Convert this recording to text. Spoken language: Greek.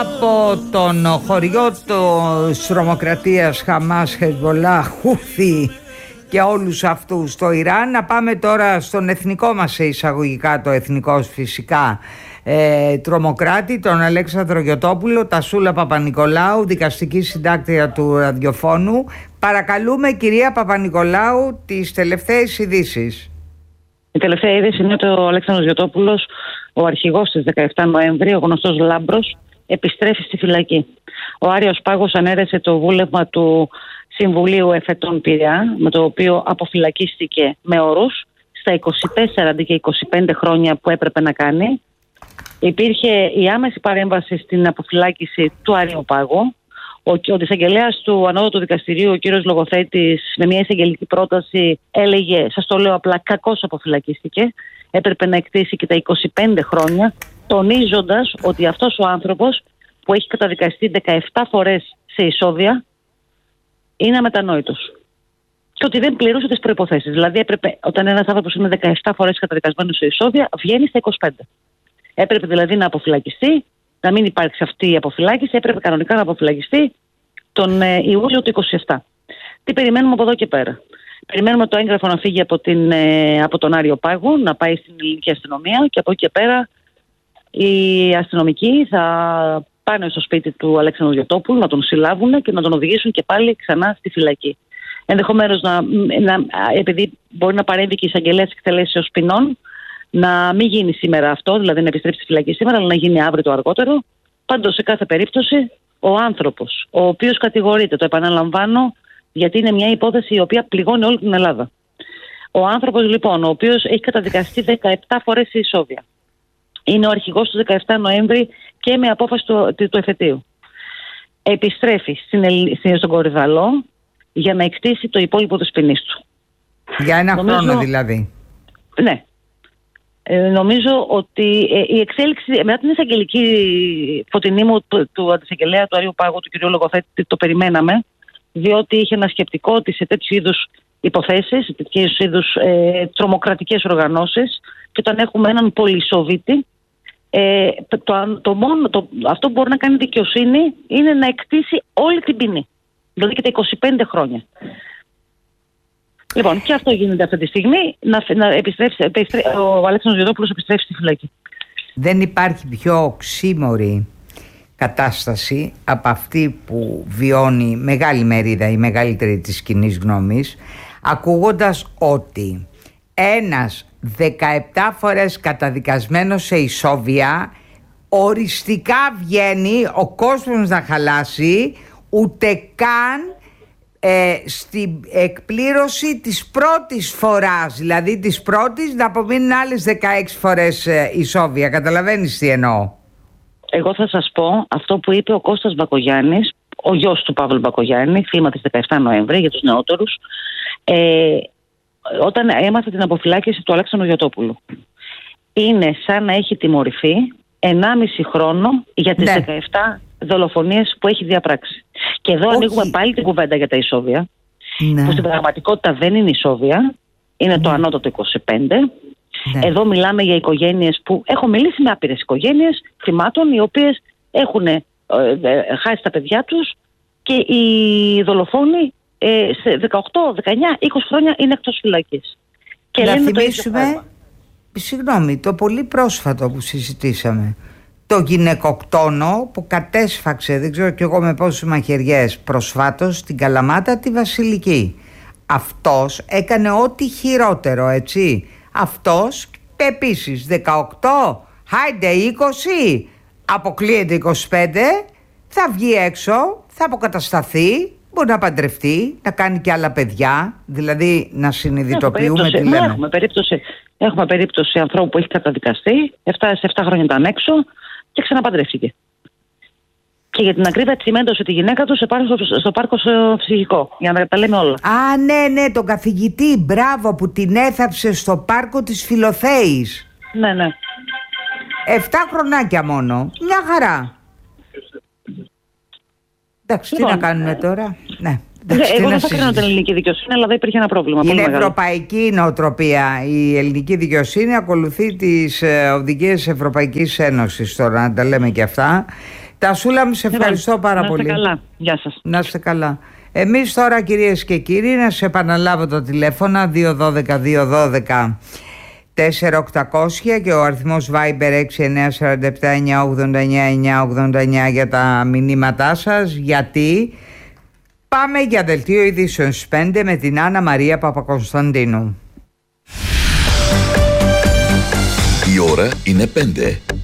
από τον χωριό της τρομοκρατίας Χαμάς, Χεσμολάχ, Χούθη και όλους αυτούς στο Ιράν, να πάμε τώρα στον εθνικό μας εισαγωγικά, το εθνικό φυσικά τρομοκράτη, τον Αλέξανδρο Γιωτόπουλο, Τασούλα Παπανικολάου, δικαστική συντάκτρια του ραδιοφώνου. Παρακαλούμε, κυρία Παπανικολάου, τις τελευταίες ειδήσεις. Η τελευταία είδηση είναι ότι ο Αλέξανδρος Γιωτόπουλος, ο αρχηγός της 17 Νοέμβρη, ο γνωστός Λάμπρος, επιστρέφει στη φυλακή. Ο Άριος Πάγος ανέρεσε το βούλευμα του Συμβουλίου Εφετών Πειραιά, με το οποίο αποφυλακίστηκε με όρους στα 24 αντί και 25 χρόνια που έπρεπε να κάνει. Υπήρχε η άμεση παρέμβαση στην αποφυλάκηση του Άριου Πάγου. Ο εισαγγελέας του Ανώτατου Δικαστηρίου, ο κύριος Λογοθέτης, με μια εισαγγελική πρόταση έλεγε, σας το λέω απλά, κακώς αποφυλακίστηκε. Έπρεπε να εκτίσει και τα 25 χρόνια, τονίζοντας ότι αυτός ο άνθρωπος που έχει καταδικαστεί 17 φορές σε ισόβια είναι αμετανόητος. Και ότι δεν πληρούσε τις προϋποθέσεις. Δηλαδή, έπρεπε, όταν ένας άνθρωπος είναι 17 φορές καταδικασμένος σε ισόβια, βγαίνει στα 25. Έπρεπε δηλαδή να αποφυλακιστεί, να μην υπάρξει αυτή η αποφυλάκηση, έπρεπε κανονικά να αποφυλακιστεί τον Ιούλιο του 27. Τι περιμένουμε από εδώ και πέρα? Περιμένουμε το έγγραφο να φύγει από τον Άριο Πάγο, να πάει στην ελληνική αστυνομία και από εκεί και πέρα οι αστυνομικοί θα πάνε στο σπίτι του Αλέξανδρου Γιωτόπουλου, να τον συλλάβουν και να τον οδηγήσουν και πάλι ξανά στη φυλακή. Ενδεχομένως, επειδή μπορεί να παρέμβει και η εισαγγελέα της εκτελέσεως ποινών, να μην γίνει σήμερα αυτό, δηλαδή να επιστρέψει στη φυλακή σήμερα, αλλά να γίνει αύριο το αργότερο. Πάντως, σε κάθε περίπτωση, ο άνθρωπος, ο οποίος κατηγορείται, το επαναλαμβάνω, γιατί είναι μια υπόθεση η οποία πληγώνει όλη την Ελλάδα. Ο άνθρωπος, λοιπόν, ο οποίος έχει καταδικαστεί 17 φορές σε ισόβια, είναι ο αρχηγός του 17 Νοέμβρη και με απόφαση του εφετείου. Επιστρέφει στον Κορυδαλό για να εκτίσει το υπόλοιπο της ποινής του. Για ένα χρόνο δηλαδή. Ναι. Νομίζω ότι η εξέλιξη μετά την εισαγγελική φωτεινή μου του αντισαγγελέα του Άριου Πάγου, του κ. Λογοθέτη, το περιμέναμε, διότι είχε ένα σκεπτικό ότι σε τέτοιου είδους υποθέσεις, σε τέτοιου είδους τρομοκρατικές οργανώσεις, και όταν έχουμε έναν πολυσοβίτη, αυτό που μπορεί να κάνει δικαιοσύνη είναι να εκτίσει όλη την ποινή, δηλαδή και τα 25 χρόνια. Λοιπόν, και αυτό γίνεται αυτή τη στιγμή, ο Αλέξανδρος Γιωτόπουλος επιστρέφει στη φυλακή. Δεν υπάρχει πιο οξύμορη κατάσταση από αυτή που βιώνει μεγάλη μερίδα, η μεγαλύτερη της κοινής γνώμης, ακούγοντας ότι ένας 17 φορές καταδικασμένος σε ισόβια οριστικά βγαίνει ο κόσμος να χαλάσει, ούτε καν στην εκπλήρωση της πρώτης φοράς, δηλαδή της πρώτης, να απομείνουν άλλες 16 φορές ισόβια. Καταλαβαίνεις τι εννοώ? Εγώ θα σας πω αυτό που είπε ο Κώστας Μπακογιάννης, ο γιος του Παύλου Μπακογιάννη, θύμα της 17 Νοέμβρη, για τους νεότερους, όταν έμαθε την αποφυλάκηση του Αλέξανδρου Γιωτόπουλου. Είναι σαν να έχει τιμωρηθεί 1,5 χρόνο για τις 17 δολοφονίες που έχει διαπράξει. Και εδώ ανοίγουμε πάλι την κουβέντα για τα ισόβια, που στην πραγματικότητα δεν είναι ισόβια, είναι το ανώτατο 25. Εδώ μιλάμε για οικογένειες που έχω μιλήσει με άπειρες οικογένειες θυμάτων, οι οποίες έχουν χάσει τα παιδιά τους και οι δολοφόνοι σε 18, 19, 20 χρόνια είναι εκτός φυλακής. Και να θυμίσουμε, συγγνώμη, το πολύ πρόσφατο που συζητήσαμε, το γυναικοκτόνο που κατέσφαξε, δεν ξέρω κι εγώ με πόσους μαχαιριές, προσφάτως στην Καλαμάτα τη Βασιλική. Αυτός έκανε ό,τι χειρότερο, έτσι. Αυτός επίσης 18, χάιντε 20, αποκλείεται 25, θα βγει έξω, θα αποκατασταθεί, μπορεί να παντρευτεί, να κάνει και άλλα παιδιά, δηλαδή να συνειδητοποιούμε τι λέμε. Έχουμε περίπτωση ανθρώπου που έχει καταδικαστεί, 7 χρόνια ήταν έξω και ξαναπαντρεύτηκε. Και για την ακρίβεια τσιμέντωσε τη γυναίκα του στο πάρκο ψυχικό, για να τα λέμε όλα. Α, ναι, τον καθηγητή, μπράβο, που την έθαψε στο πάρκο της Φιλοθέης. Ναι. 7 χρονάκια μόνο, μια χαρά. Εντάξει, τι να κάνουμε τώρα. Ναι. Εγώ δεν θα κρίνω την ελληνική δικαιοσύνη, αλλά δεν υπήρχε ένα πρόβλημα. Είναι ευρωπαϊκή νοοτροπία. Η ελληνική δικαιοσύνη ακολουθεί τις οδηγίες της Ευρωπαϊκής Ένωσης. Τώρα να τα λέμε και αυτά. Τασούλα μου, σε ευχαριστώ πάρα πολύ. Να είστε καλά. Γεια σας. Να είστε καλά. Εμείς τώρα, κυρίες και κύριοι, να σε επαναλάβω το τηλέφωνο 212-212 4800 και ο αριθμός Viber 6947-989-989 για τα μηνύματά σας. Γιατί πάμε για δελτίο ειδήσεων στις 5 με την Άννα Μαρία Παπακωνσταντίνου. Η ώρα είναι 5.